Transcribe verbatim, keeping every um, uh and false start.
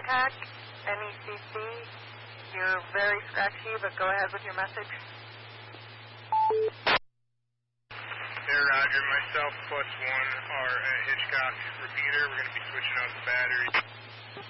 Hitchcock, N E C C. You're very scratchy, but go ahead with your message. Hey, Roger. Myself plus one are at Hitchcock. Repeater. We're going to be switching out the battery.